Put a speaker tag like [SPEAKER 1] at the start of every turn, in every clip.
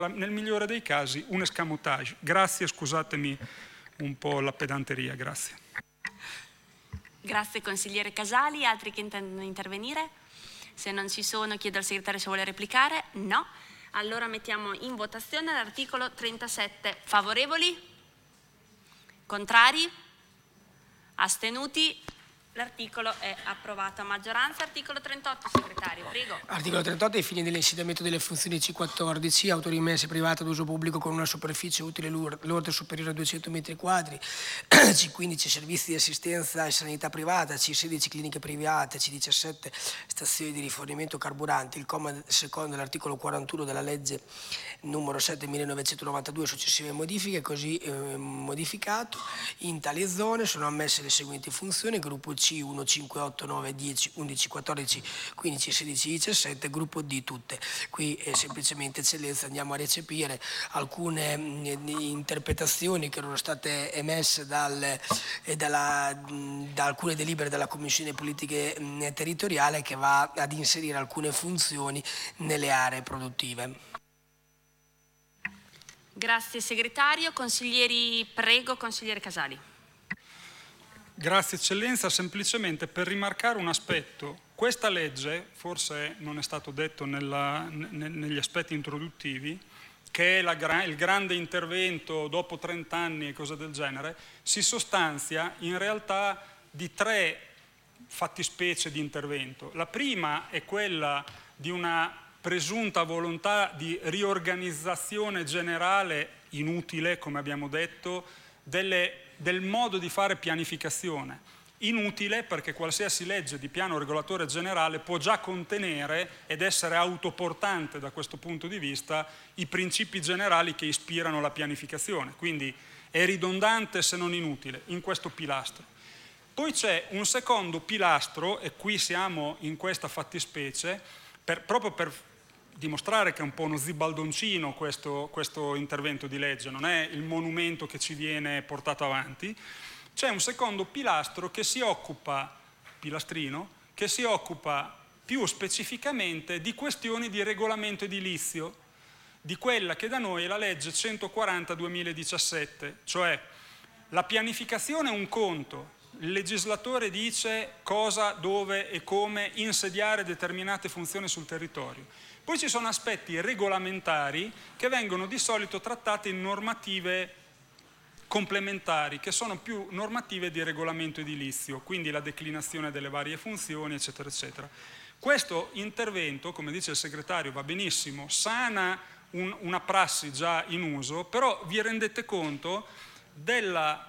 [SPEAKER 1] nel migliore dei casi un escamotage. Grazie, scusatemi un po' la pedanteria, grazie.
[SPEAKER 2] Grazie consigliere Casali, altri che intendono intervenire? Se non ci sono, chiedo al segretario se vuole replicare. No. Allora mettiamo in votazione l'articolo 37. Favorevoli? Contrari? Astenuti? L'articolo è approvato a maggioranza. Articolo 38, segretario, prego.
[SPEAKER 3] Articolo 38, ai fini dell'insediamento delle funzioni C14, autorimesse private ad uso pubblico con una superficie utile lorda superiore a 200 metri quadri, C15 servizi di assistenza e sanità privata, C16 cliniche private, C17 stazioni di rifornimento carburanti. Il comma secondo dell'articolo 41 della legge numero 7 1992 successive modifiche, così modificato. In tali zone sono ammesse le seguenti funzioni: gruppo C 1, 5, 8, 9, 10, 11, 14, 15, 16, 17, gruppo D tutte. Qui semplicemente, eccellenza, andiamo a recepire alcune interpretazioni che erano state emesse da alcune delibere della Commissione Politiche Territoriali, che va ad inserire alcune funzioni nelle aree produttive.
[SPEAKER 2] Grazie segretario. Consiglieri, prego, consigliere Casali.
[SPEAKER 1] Grazie eccellenza, semplicemente per rimarcare un aspetto. Questa legge, forse non è stato detto negli aspetti introduttivi, che è il grande intervento dopo 30 anni e cose del genere, si sostanzia in realtà di 3 fattispecie di intervento. La prima è quella di una presunta volontà di riorganizzazione generale, inutile come abbiamo detto, del modo di fare pianificazione. Inutile perché qualsiasi legge di piano regolatore generale può già contenere ed essere autoportante da questo punto di vista i principi generali che ispirano la pianificazione, quindi è ridondante se non inutile in questo pilastro. Poi c'è un secondo pilastro, e qui siamo in questa fattispecie, proprio per dimostrare che è un po' uno zibaldoncino questo intervento di legge, non è il monumento che ci viene portato avanti. C'è un secondo pilastro che si occupa, pilastrino, che si occupa più specificamente di questioni di regolamento edilizio, di quella che da noi è la legge 140/2017, cioè la pianificazione è un conto, il legislatore dice cosa, dove e come insediare determinate funzioni sul territorio. Poi ci sono aspetti regolamentari che vengono di solito trattati in normative complementari, che sono più normative di regolamento edilizio, quindi la declinazione delle varie funzioni, eccetera, eccetera. Questo intervento, come dice il segretario, va benissimo, sana una prassi già in uso, però vi rendete conto della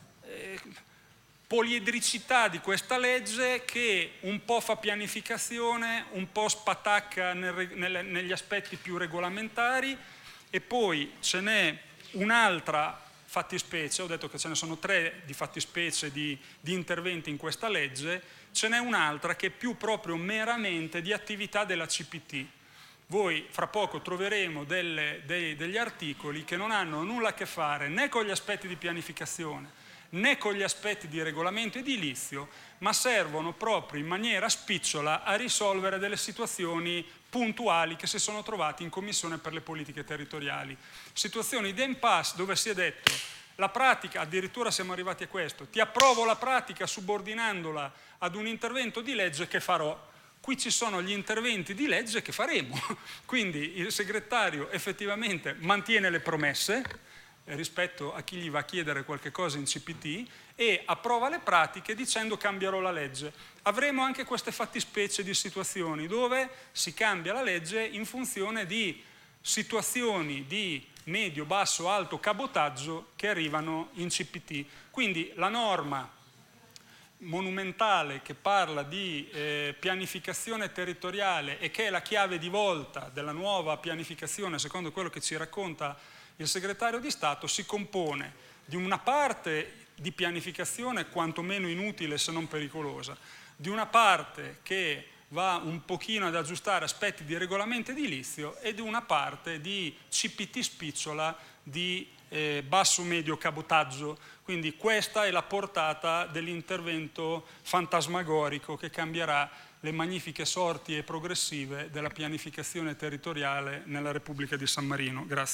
[SPEAKER 1] poliedricità di questa legge, che un po' fa pianificazione, un po' spatacca negli aspetti più regolamentari, e poi ce n'è un'altra fattispecie, ho detto che ce ne sono 3 di fattispecie di interventi in questa legge, ce n'è un'altra che è più proprio meramente di attività della CPT. Voi fra poco troveremo degli articoli che non hanno nulla a che fare né con gli aspetti di pianificazione né con gli aspetti di regolamento edilizio, ma servono proprio in maniera spicciola a risolvere delle situazioni puntuali che si sono trovati in Commissione per le politiche territoriali. Situazioni di impasse dove si è detto la pratica, addirittura siamo arrivati a questo, ti approvo la pratica subordinandola ad un intervento di legge che farò. Qui ci sono gli interventi di legge che faremo, quindi il segretario effettivamente mantiene le promesse rispetto a chi gli va a chiedere qualche cosa in CPT e approva le pratiche dicendo cambierò la legge. Avremo anche queste fattispecie di situazioni dove si cambia la legge in funzione di situazioni di medio, basso, alto cabotaggio che arrivano in CPT. Quindi la norma monumentale che parla di pianificazione territoriale e che è la chiave di volta della nuova pianificazione secondo quello che ci racconta il segretario di Stato, si compone di una parte di pianificazione quantomeno inutile se non pericolosa, di una parte che va un pochino ad aggiustare aspetti di regolamento edilizio e di una parte di CPT spicciola di basso-medio cabotaggio. Quindi questa è la portata dell'intervento fantasmagorico che cambierà le magnifiche sorti e progressive della pianificazione territoriale nella Repubblica di San Marino. Grazie.